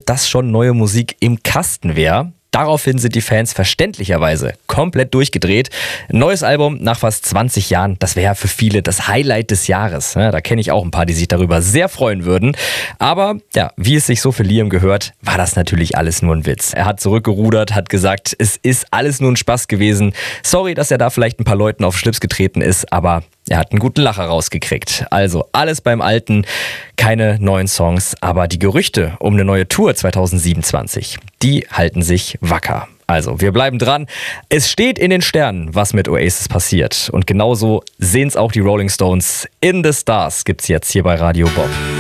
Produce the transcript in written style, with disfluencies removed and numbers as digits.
das schon neue Musik im Kasten wäre. Daraufhin sind die Fans verständlicherweise komplett durchgedreht. Ein neues Album nach fast 20 Jahren, das wäre für viele das Highlight des Jahres. Ja, da kenne ich auch ein paar, die sich darüber sehr freuen würden. Aber ja, wie es sich so für Liam gehört, war das natürlich alles nur ein Witz. Er hat zurückgerudert, hat gesagt, es ist alles nur ein Spaß gewesen. Sorry, dass er da vielleicht ein paar Leuten auf den Schlips getreten ist, aber er hat einen guten Lacher rausgekriegt. Also alles beim Alten, keine neuen Songs, aber die Gerüchte um eine neue Tour 2027, die halten sich wacker. Also, wir bleiben dran. Es steht in den Sternen, was mit Oasis passiert. Und genauso sehen es auch die Rolling Stones. In the Stars gibt's jetzt hier bei Radio Bob.